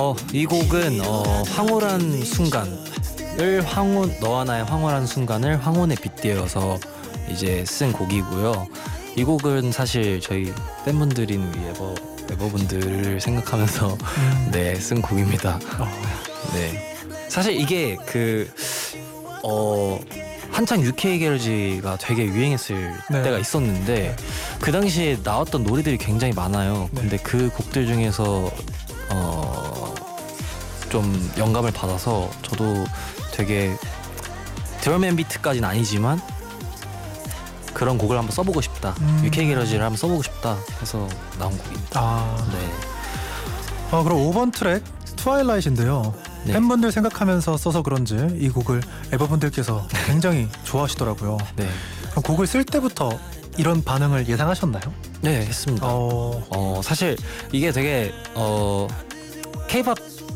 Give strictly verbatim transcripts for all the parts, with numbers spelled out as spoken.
어, 이 곡은 어, 황홀한 순간을 황혼 너와 나의 황홀한 순간을 황혼에 빗대어서 이제 쓴 곡이고요. 이 곡은 사실 저희 팬분들인 우리 에버 에버분들을 생각하면서 음. 네, 쓴 곡입니다. 어. 네, 사실 이게 그 어. 한창 유케이 게러지가 되게 유행했을 네. 때가 있었는데 그 당시에 나왔던 노래들이 굉장히 많아요. 네. 근데 그 곡들 중에서 어, 좀 영감을 받아서 저도 되게 드럼앤 비트까지는 아니지만 그런 곡을 한번 써보고 싶다. 음. 유케이 게러지를 한번 써보고 싶다 해서 나온 곡입니다. 아, 네. 어, 그럼 오 번 트랙 트와일라이트인데요. 네. 팬분들 생각하면서 써서 그런지 이 곡을 에버분들께서 굉장히 좋아하시더라고요. 네. 그럼 곡을 쓸 때부터 이런 반응을 예상하셨나요? 네, 했습니다. 어, 어, 사실 이게 되게 어 K-팝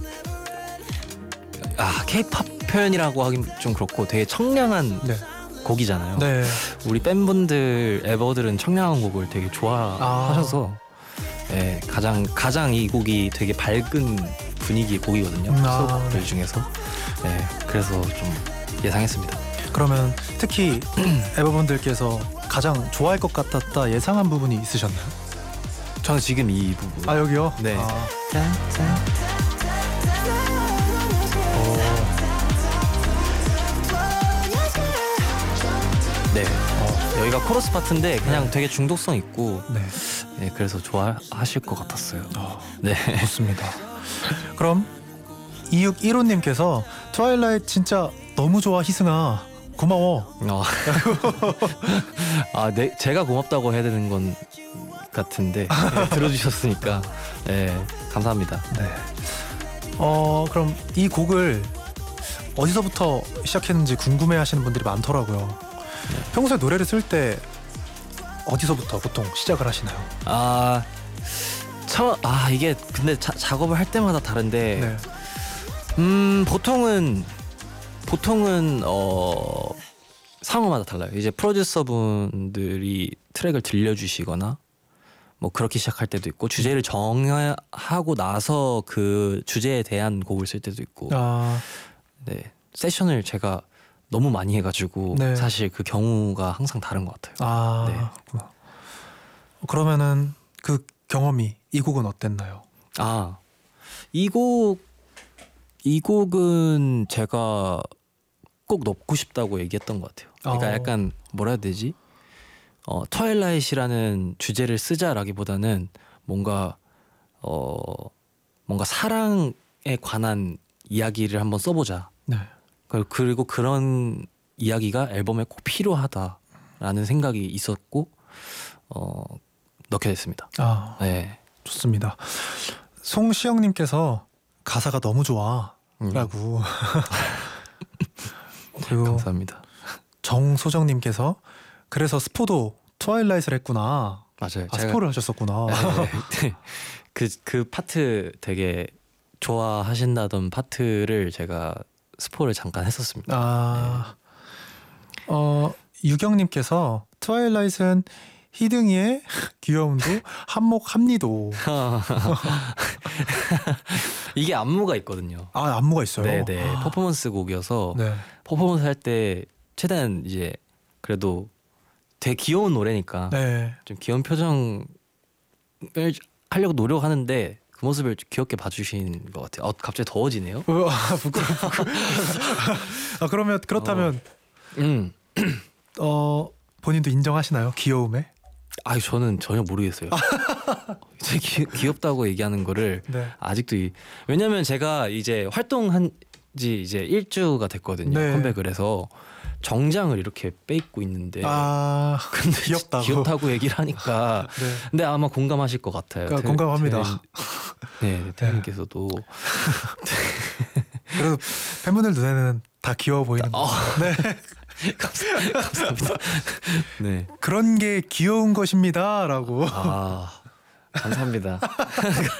아 K-팝 표현이라고 하긴 좀 그렇고 되게 청량한 네, 곡이잖아요. 네, 우리 팬분들 에버들은 청량한 곡을 되게 좋아하셔서 네, 가장 가장 이 곡이 되게 밝은 분위기의 곡이거든요. 음, 아, 수업들 네. 중에서. 네, 그래서 좀 예상했습니다. 그러면 특히 에버분들께서 가장 좋아할 것 같았다 예상한 부분이 있으셨나요? 저는 지금 이 부분. 아, 여기요? 네. 아, 짠, 짠. 오, 네. 어, 여기가 코러스 파트인데 그냥 되게 중독성 있고 네, 네, 그래서 좋아하실 것 같았어요. 어, 네. 좋습니다. 그럼 이육일오님께서 트와일라이트 진짜 너무 좋아 희승아 고마워. 어. 아, 네, 제가 고맙다고 해야 되는 건 같은데 네, 들어주셨으니까 네, 감사합니다. 네. 어 그럼 이 곡을 어디서부터 시작했는지 궁금해하시는 분들이 많더라고요. 평소에 노래를 쓸 때 어디서부터 보통 시작을 하시나요? 아, 처, 아 이게 근데 자, 작업을 할 때마다 다른데 네. 음 보통은 보통은 어 상황마다 달라요. 이제 프로듀서 분들이 트랙을 들려주시거나 뭐 그렇게 시작할 때도 있고 주제를 정하고 나서 그 주제에 대한 곡을 쓸 때도 있고 아, 네, 세션을 제가 너무 많이 해가지고 네. 사실 그 경우가 항상 다른 것 같아요. 아, 네. 그렇구나. 그러면은 그 경험이 이 곡은 어땠나요? 아, 이 곡, 이 곡은 제가 꼭 넣고 싶다고 얘기했던 것 같아요. 그러니까 어. 약간 뭐라 해야 되지? 어, 트와일라이트라는 주제를 쓰자라기보다는 뭔가 어 뭔가 사랑에 관한 이야기를 한번 써보자. 네. 그리고 그런 이야기가 앨범에 꼭 필요하다라는 생각이 있었고 어, 넣게 됐습니다. 아, 네. 좋습니다. 송시영님께서 가사가 너무 좋아라고. 음, 그리고 감사합니다. 정소정님께서 그래서 스포도 트와일라이트를 했구나. 맞아요. 아, 제가 스포를 하셨었구나. 네. 그, 그 파트 되게 좋아하신다던 파트를 제가 스포를 잠깐 했었습니다. 아, 어 유경님께서 트와일라이트는 희등이의 귀여움도 한몫합니도. 이게 안무가 있거든요. 아, 안무가 있어요. 네네. 아, 퍼포먼스 곡이어서 네. 퍼포먼스 할 때 최대한 이제 그래도 되게 귀여운 노래니까 네. 좀 귀여운 표정을 하려고 노력하는데 그 모습을 귀엽게 봐주신 것 같아요. 어, 갑자기 더워지네요. 어, 아, 부끄러 부끄러. 아, 그러면 그렇다면 음. 어, 본인도 인정하시나요? 귀여움에? 아, 저는 전혀 모르겠어요. 제 귀, 귀엽다고 얘기하는 거를 네. 아직도 이, 왜냐면 제가 이제 활동한 지 이제 일주가 됐거든요. 네. 컴백을 해서 정장을 이렇게 빼입고 있는데 아, 근데 귀엽다고. 귀엽다고 얘기를 하니까 네. 근데 아마 공감하실 것 같아요. 그러니까 태- 공감합니다. 태연- 네, 태연님께서도 그래도 팬분들 눈에는 다 귀여워 보이는 거. 어. 네. 감사, 감사합니다. 네, 그런 게 귀여운 것입니다라고. 아 감사합니다.